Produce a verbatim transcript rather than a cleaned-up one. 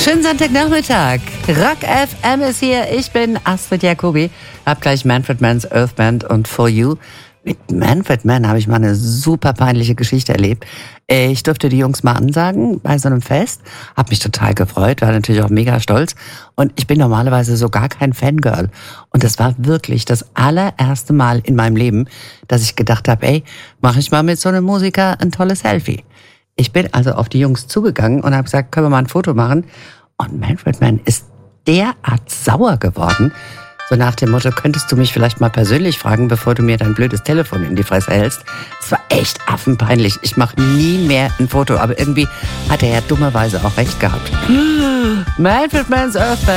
Schönen Sonntagnachmittag. Rock F M ist hier. Ich bin Astrid Jacobi. Hab gleich Manfred Mann's Earth Band und For You. Mit Manfred Mann habe ich mal eine super peinliche Geschichte erlebt. Ich durfte die Jungs mal ansagen bei so einem Fest. Hab mich total gefreut, war natürlich auch mega stolz. Und ich bin normalerweise so gar kein Fangirl. Und das war wirklich das allererste Mal in meinem Leben, dass ich gedacht habe, ey, mache ich mal mit so einem Musiker ein tolles Selfie. Ich bin also auf die Jungs zugegangen und habe gesagt, können wir mal ein Foto machen? Und Manfred Mann ist derart sauer geworden. So nach dem Motto, könntest du mich vielleicht mal persönlich fragen, bevor du mir dein blödes Telefon in die Fresse hältst? Es war echt affenpeinlich. Ich mache nie mehr ein Foto, aber irgendwie hat er ja dummerweise auch recht gehabt. Manfred Mann's Earth Band.